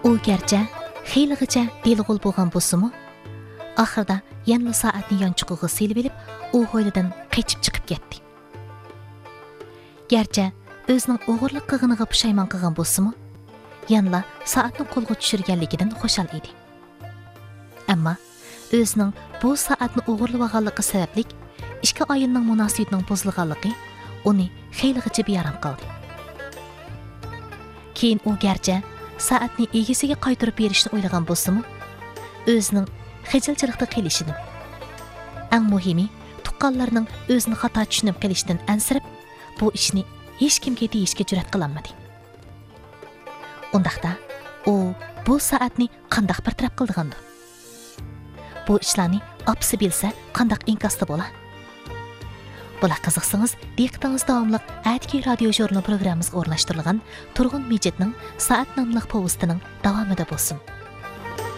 U gerçi xeyligicha belg'ul bo'lgan bo'lsa-mu, oxirida yana soatni yonchuqiga selib elib, u hoylidan qechib chiqib ketdi. Gerçi o'zining o'g'irlik qilganiga pushaymon qilgan bo'lsa-mu, yana soatni qo'lga tushirganligidan xushal edi. Ammo o'zining bu soatni o'g'irlaganligi sababli ikki oilaning munosabatining buzilganligi uni xeyligicha bearam qildi. Keyin u gerçi soatni egasiga qaytarib berishni o'ylagan bo'lsa-mu, o'zining xijilchilikda qilishini, eng muhimi tuqqanlarning o'zini xato tushunib qolishidan ansirib, bu ishni hech kimga deyishga jur'at qilolmadi. Undaqda u bu soatni qanday bir taraf qildigandi? Bu ishlarni opsi bilsa qanday inkosda bo'la? Bular qiziqsangiz, diqqatingiz davomli Atki radio jurnal programmamizga o'rnashtirilgan Turg'un Mejitning Soat nomli povestining davomida bo'lsin.